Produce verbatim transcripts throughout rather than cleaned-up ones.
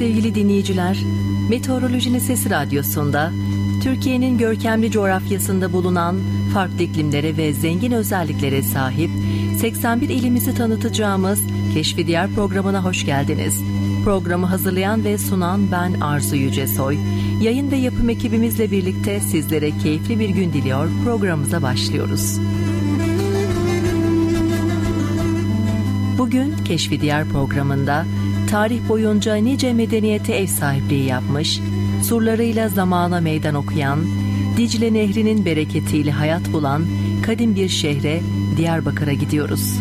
sevgili dinleyiciler. Meteorolojinin Sesi Radyosu'nda Türkiye'nin görkemli coğrafyasında bulunan farklı iklimlere ve zengin özelliklere sahip seksen bir ilimizi tanıtacağımız Keşfi Diyar programına hoş geldiniz. Programı hazırlayan ve sunan ben Arzu Yücesoy. Yayın ve yapım ekibimizle birlikte sizlere keyifli bir gün diliyor. Programımıza başlıyoruz. Bugün Keşfi Diyar programında tarih boyunca nice medeniyete ev sahipliği yapmış, surlarıyla zamana meydan okuyan, Dicle Nehri'nin bereketiyle hayat bulan kadim bir şehre, Diyarbakır'a gidiyoruz.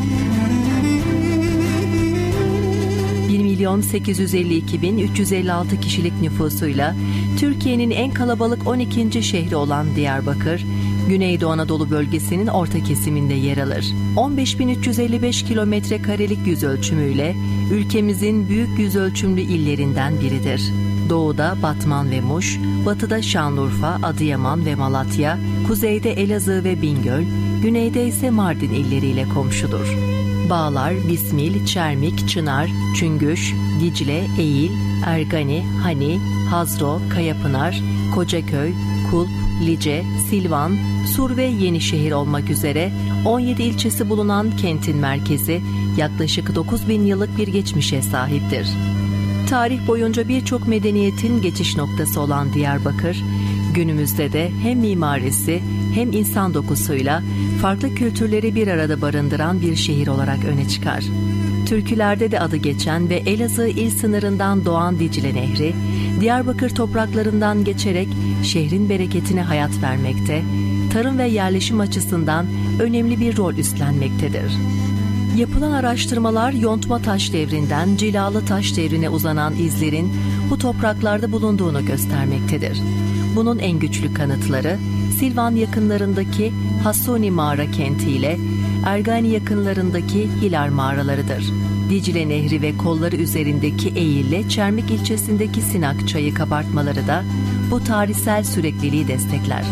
bir milyon sekiz yüz elli iki bin üç yüz elli altı kişilik nüfusuyla Türkiye'nin en kalabalık on ikinci şehri olan Diyarbakır, Güneydoğu Anadolu bölgesinin orta kesiminde yer alır. on beş bin üç yüz elli beş kilometre karelik yüzölçümüyle ülkemizin büyük yüzölçümlü illerinden biridir. Doğuda Batman ve Muş, batıda Şanlıurfa, Adıyaman ve Malatya, kuzeyde Elazığ ve Bingöl, güneyde ise Mardin illeriyle komşudur. Bağlar, Bismil, Çermik, Çınar, Çüngüş, Dicle, Eğil, Ergani, Hani, Hazro, Kayapınar, Kocaköy, Kulp, Lice, Silvan, Sur ve Yenişehir olmak üzere on yedi ilçesi bulunan kentin merkezi yaklaşık dokuz bin yıllık bir geçmişe sahiptir. Tarih boyunca birçok medeniyetin geçiş noktası olan Diyarbakır, günümüzde de hem mimarisi hem insan dokusuyla farklı kültürleri bir arada barındıran bir şehir olarak öne çıkar. Türkülerde de adı geçen ve Elazığ il sınırından doğan Dicle Nehri, Diyarbakır topraklarından geçerek şehrin bereketine hayat vermekte, tarım ve yerleşim açısından önemli bir rol üstlenmektedir. Yapılan araştırmalar yontma taş devrinden cilalı taş devrine uzanan izlerin bu topraklarda bulunduğunu göstermektedir. Bunun en güçlü kanıtları Silvan yakınlarındaki Hassuni Mağara kenti ile Ergani yakınlarındaki Hilar mağaralarıdır. Dicle Nehri ve kolları üzerindeki Eğil'le Çermik ilçesindeki Sinak çayı kabartmaları da bu tarihsel sürekliliği destekler.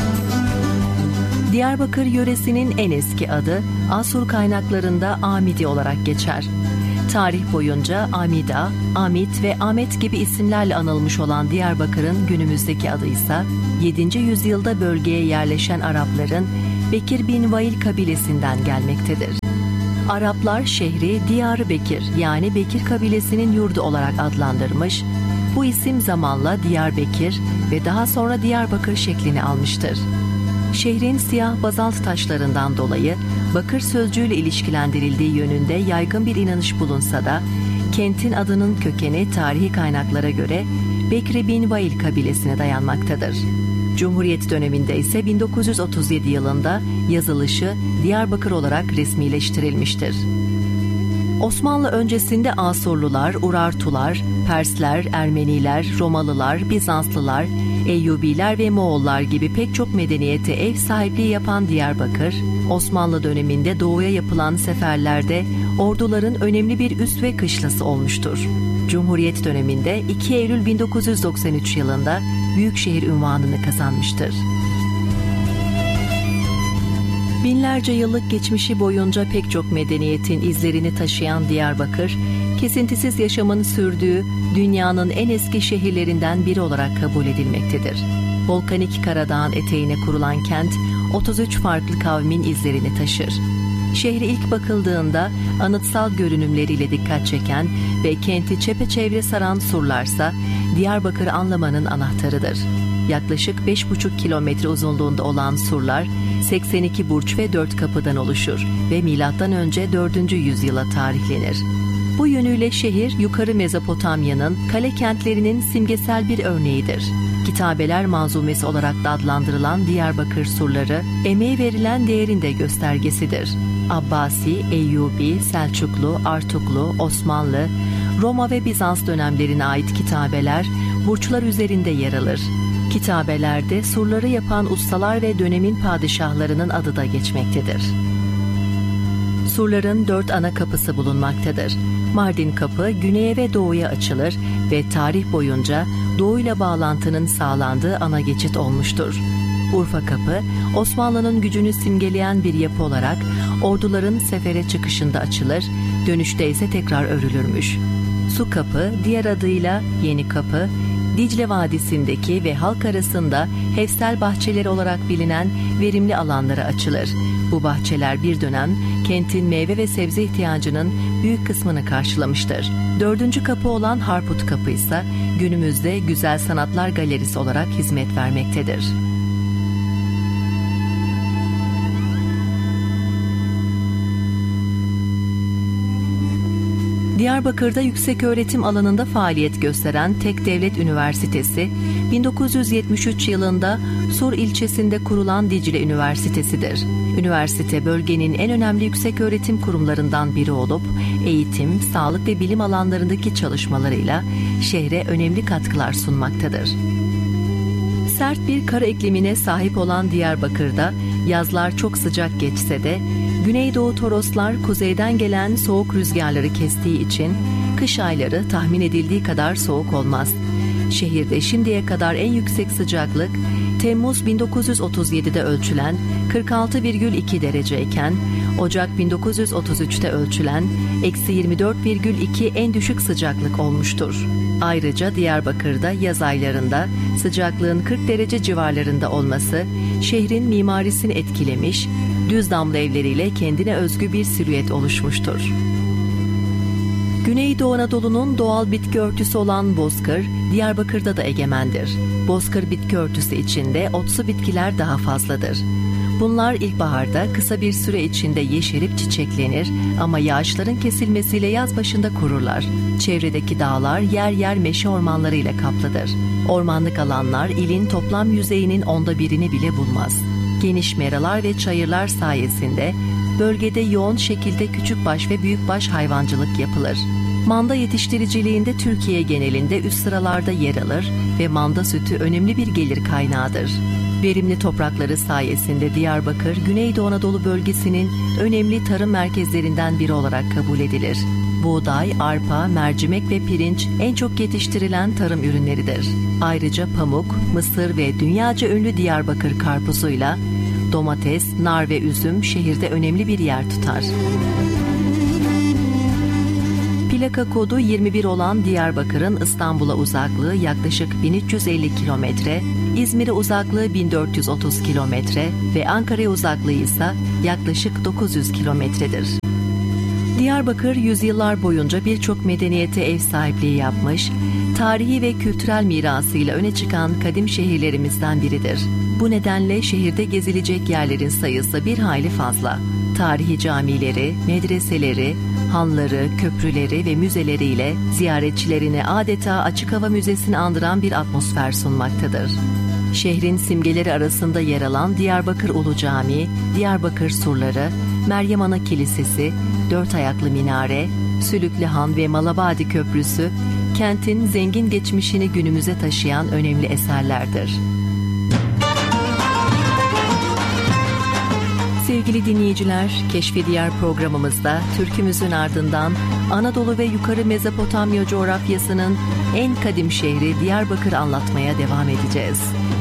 Diyarbakır yöresinin en eski adı Asur kaynaklarında Amidi olarak geçer. Tarih boyunca Amida, Amit ve Ahmet gibi isimlerle anılmış olan Diyarbakır'ın günümüzdeki adı ise yedinci yüzyılda bölgeye yerleşen Arapların Bekir bin Vail kabilesinden gelmektedir. Araplar şehri Diyar-ı Bekir yani Bekir kabilesinin yurdu olarak adlandırmış, bu isim zamanla Diyarbekir ve daha sonra Diyarbakır şeklini almıştır. Şehrin siyah bazalt taşlarından dolayı bakır sözcüğüyle ilişkilendirildiği yönünde yaygın bir inanış bulunsa da kentin adının kökeni tarihi kaynaklara göre Bekri bin Vail kabilesine dayanmaktadır. Cumhuriyet döneminde ise bin dokuz yüz otuz yedi yılında yazılışı Diyarbakır olarak resmileştirilmiştir. Osmanlı öncesinde Asurlular, Urartular, Persler, Ermeniler, Romalılar, Bizanslılar, Eyyubiler ve Moğollar gibi pek çok medeniyete ev sahipliği yapan Diyarbakır, Osmanlı döneminde doğuya yapılan seferlerde orduların önemli bir üs ve kışlası olmuştur. Cumhuriyet döneminde iki Eylül bin dokuz yüz doksan üç yılında Büyükşehir unvanını kazanmıştır. Binlerce yıllık geçmişi boyunca pek çok medeniyetin izlerini taşıyan Diyarbakır, kesintisiz yaşamını sürdüğü dünyanın en eski şehirlerinden biri olarak kabul edilmektedir. Volkanik Karadağ'ın eteğine kurulan kent, otuz üç farklı kavmin izlerini taşır. Şehre ilk bakıldığında anıtsal görünümleriyle dikkat çeken ve kenti çepeçevre saran surlarsa Diyarbakır'ı anlamanın anahtarıdır. Yaklaşık beş buçuk kilometre uzunluğunda olan surlar seksen iki burç ve dört kapıdan oluşur ve milattan önce dördüncü yüzyıla tarihlenir. Bu yönüyle şehir Yukarı Mezopotamya'nın kale kentlerinin simgesel bir örneğidir. Kitabeler manzumesi olarak da adlandırılan Diyarbakır surları emeğe verilen değerin de göstergesidir. Abbasi, Eyyubi, Selçuklu, Artuklu, Osmanlı, Roma ve Bizans dönemlerine ait kitabeler burçlar üzerinde yer alır. Kitabelerde surları yapan ustalar ve dönemin padişahlarının adı da geçmektedir. Surların dört ana kapısı bulunmaktadır. Mardin Kapı güneye ve doğuya açılır ve tarih boyunca doğuyla bağlantının sağlandığı ana geçit olmuştur. Urfa Kapı, Osmanlı'nın gücünü simgeleyen bir yapı olarak orduların sefere çıkışında açılır, dönüşte ise tekrar örülürmüş. Su Kapı, diğer adıyla Yeni Kapı, Dicle Vadisi'ndeki ve halk arasında Hefsel bahçeleri olarak bilinen verimli alanlara açılır. Bu bahçeler bir dönem kentin meyve ve sebze ihtiyacının büyük kısmını karşılamıştır. Dördüncü kapı olan Harput Kapı ise günümüzde Güzel Sanatlar Galerisi olarak hizmet vermektedir. Diyarbakır'da yükseköğretim alanında faaliyet gösteren tek devlet üniversitesi, bin dokuz yüz yetmiş üç yılında Sur ilçesinde kurulan Dicle Üniversitesi'dir. Üniversite bölgenin en önemli yükseköğretim kurumlarından biri olup, eğitim, sağlık ve bilim alanlarındaki çalışmalarıyla şehre önemli katkılar sunmaktadır. Sert bir kara iklimine sahip olan Diyarbakır'da yazlar çok sıcak geçse de, Güneydoğu Toroslar kuzeyden gelen soğuk rüzgarları kestiği için kış ayları tahmin edildiği kadar soğuk olmaz. Şehirde şimdiye kadar en yüksek sıcaklık Temmuz bin dokuz yüz otuz yedi'de ölçülen kırk altı virgül iki derece iken Ocak bin dokuz yüz otuz üç'te ölçülen eksi yirmi dört virgül iki en düşük sıcaklık olmuştur. Ayrıca Diyarbakır'da yaz aylarında sıcaklığın kırk derece civarlarında olması şehrin mimarisini etkilemiş, düz damlı evleriyle kendine özgü bir silüet oluşmuştur. Güneydoğu Anadolu'nun doğal bitki örtüsü olan bozkır, Diyarbakır'da da egemendir. Bozkır bitki örtüsü içinde otsu bitkiler daha fazladır. Bunlar ilkbaharda kısa bir süre içinde yeşerip çiçeklenir ama yağışların kesilmesiyle yaz başında kururlar. Çevredeki dağlar yer yer meşe ormanlarıyla kaplıdır. Ormanlık alanlar ilin toplam yüzeyinin onda birini bile bulmaz. Geniş meralar ve çayırlar sayesinde bölgede yoğun şekilde küçükbaş ve büyükbaş hayvancılık yapılır. Manda yetiştiriciliğinde Türkiye genelinde üst sıralarda yer alır ve manda sütü önemli bir gelir kaynağıdır. Verimli toprakları sayesinde Diyarbakır, Güneydoğu Anadolu bölgesinin önemli tarım merkezlerinden biri olarak kabul edilir. Buğday, arpa, mercimek ve pirinç en çok yetiştirilen tarım ürünleridir. Ayrıca pamuk, mısır ve dünyaca ünlü Diyarbakır karpuzuyla domates, nar ve üzüm şehirde önemli bir yer tutar. Plaka kodu yirmi bir olan Diyarbakır'ın İstanbul'a uzaklığı yaklaşık bin üç yüz elli kilometre, İzmir'e uzaklığı bin dört yüz otuz kilometre ve Ankara'ya uzaklığı ise yaklaşık dokuz yüz kilometredir. Diyarbakır yüzyıllar boyunca birçok medeniyete ev sahipliği yapmış, tarihi ve kültürel mirasıyla öne çıkan kadim şehirlerimizden biridir. Bu nedenle şehirde gezilecek yerlerin sayısı bir hayli fazla. Tarihi camileri, medreseleri, hanları, köprüleri ve müzeleriyle ziyaretçilerine adeta açık hava müzesini andıran bir atmosfer sunmaktadır. Şehrin simgeleri arasında yer alan Diyarbakır Ulu Camii, Diyarbakır Surları, Meryem Ana Kilisesi, Dört Ayaklı Minare, Sülüklü Han ve Malabadi Köprüsü, kentin zengin geçmişini günümüze taşıyan önemli eserlerdir. Sevgili dinleyiciler, Keşfi Diyar programımızda türkümüzün ardından Anadolu ve Yukarı Mezopotamya coğrafyasının en kadim şehri Diyarbakır anlatmaya devam edeceğiz.